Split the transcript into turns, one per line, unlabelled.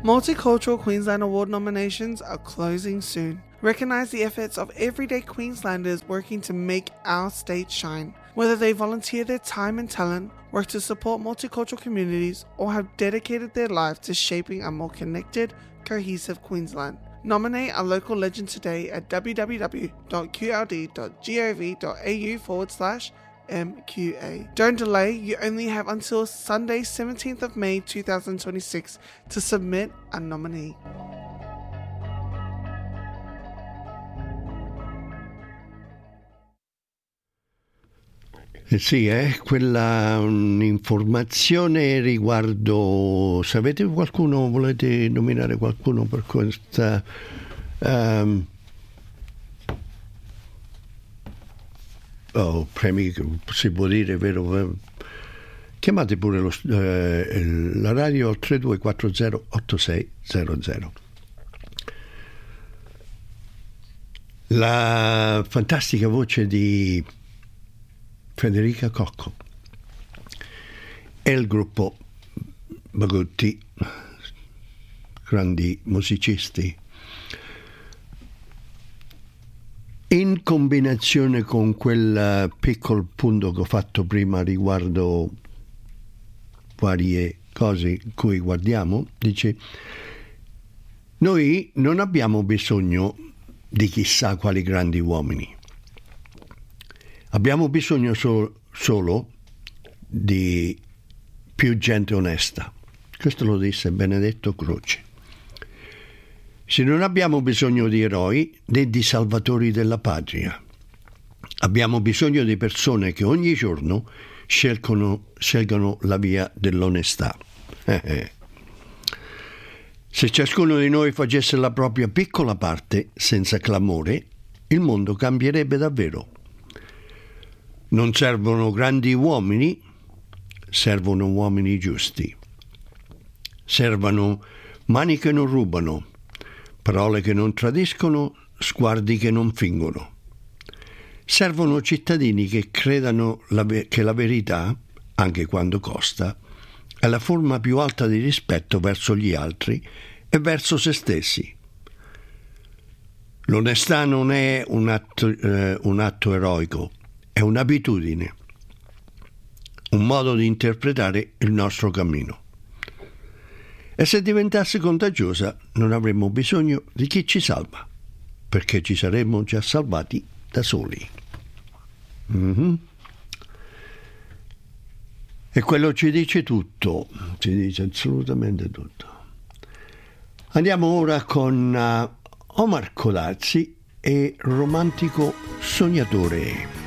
Multicultural Queensland Award nominations are closing soon. Recognise the efforts of everyday Queenslanders working to make our state shine. Whether they volunteer their time and talent, work to support multicultural communities, or have dedicated their life to shaping a more connected, cohesive Queensland. Nominate a local legend today at www.qld.gov.au/MQA. Don't delay, you only have until Sunday 17th of May 2026 to submit a nominee.
Sì, quella un'informazione riguardo, se avete qualcuno, volete nominare qualcuno per questa premi, si può dire, vero? Chiamate pure la radio 32408600. La fantastica voce di Federica Cocco e il gruppo Bagutti, grandi musicisti, in combinazione con quel piccolo punto che ho fatto prima riguardo varie cose cui guardiamo, dice: noi non abbiamo bisogno di chissà quali grandi uomini. Abbiamo bisogno solo di più gente onesta. Questo lo disse Benedetto Croce. Se non abbiamo bisogno di eroi né di salvatori della patria. Abbiamo bisogno di persone che ogni giorno scelgono la via dell'onestà. Se ciascuno di noi facesse la propria piccola parte senza clamore, il mondo cambierebbe davvero. Non servono grandi uomini, servono uomini giusti. Servono mani che non rubano, parole che non tradiscono, sguardi che non fingono. Servono cittadini che credano che la verità, anche quando costa, è la forma più alta di rispetto verso gli altri e verso se stessi. L'onestà non è un atto eroico, è un'abitudine, un modo di interpretare il nostro cammino. E se diventasse contagiosa non avremmo bisogno di chi ci salva, perché ci saremmo già salvati da soli. E quello ci dice tutto, ci dice assolutamente tutto. Andiamo ora con Omar Codazzi e Romantico Sognatore.